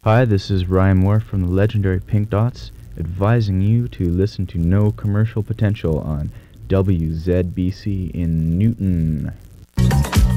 Hi, this is Ryan Moore from the legendary Pink Dots, advising you to listen to No Commercial Potential on WZBC in Newton.